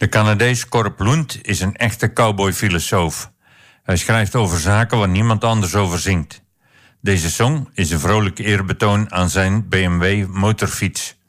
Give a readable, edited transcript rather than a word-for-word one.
De Canadees Corp Lund is een echte cowboyfilosoof. Hij schrijft over zaken waar niemand anders over zingt. Deze song is een vrolijk eerbetoon aan zijn BMW motorfiets.